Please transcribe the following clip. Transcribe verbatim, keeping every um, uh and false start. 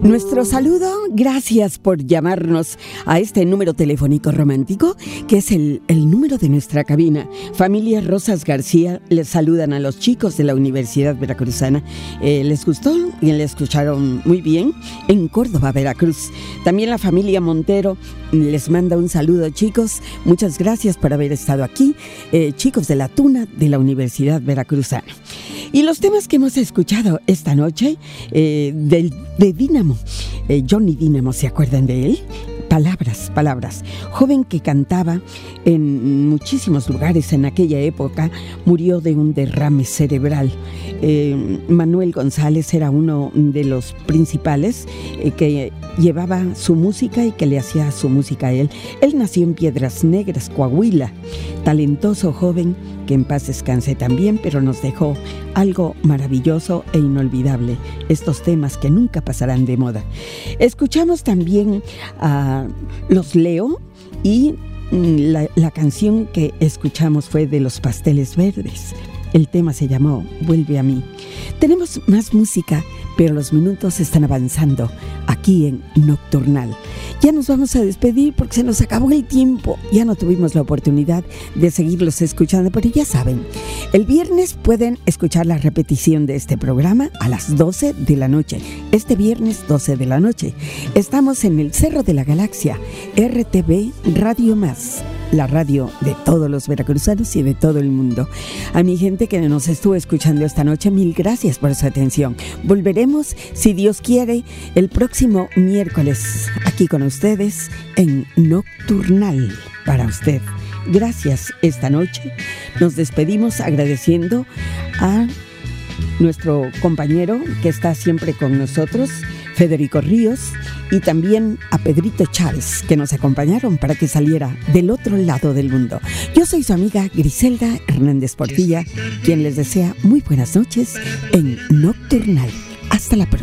Nuestro saludo, gracias por llamarnos a este número telefónico romántico, que es el, el número de nuestra cabina. Familia Rosas García les saludan a los chicos de la Universidad Veracruzana. Eh, ¿Les gustó? Y le escucharon muy bien en Córdoba, Veracruz. También la familia Montero les manda un saludo, chicos. Muchas gracias por haber estado aquí, eh, chicos de la Tuna de la Universidad Veracruzana. Y los temas que hemos escuchado esta noche, eh, del, de Dínamo, eh, Johnny Dínamo, ¿se acuerdan de él? Palabras, palabras. Joven que cantaba en muchísimos lugares en aquella época, murió de un derrame cerebral. Eh, Manuel González era uno de los principales eh, que llevaba su música y que le hacía su música a él. Él nació en Piedras Negras, Coahuila. Talentoso joven, que en paz descanse también, pero nos dejó algo maravilloso e inolvidable. Estos temas que nunca pasarán de moda. Escuchamos también a Los Leo y la, la canción que escuchamos fue de Los Pasteles Verdes. El tema se llamó Vuelve a mí. Tenemos más música, pero los minutos están avanzando aquí en Nocturnal. Ya nos vamos a despedir porque se nos acabó el tiempo. Ya no tuvimos la oportunidad de seguirlos escuchando, pero ya saben, el viernes pueden escuchar la repetición de este programa a las doce de la noche. Este viernes doce de la noche. Estamos en el Cerro de la Galaxia, R T V Radio Más, la radio de todos los veracruzanos y de todo el mundo. A mi gente que nos estuvo escuchando esta noche, mil gracias por su atención. Volveremos, si Dios quiere, el próximo miércoles aquí con ustedes en Nocturnal para usted. Gracias esta noche. Nos despedimos agradeciendo a nuestro compañero que está siempre con nosotros, Federico Ríos, y también a Pedrito Chávez, que nos acompañaron para que saliera del otro lado del mundo. Yo soy su amiga Griselda Hernández Portilla, quien les desea muy buenas noches en Nocturnal. Hasta la próxima.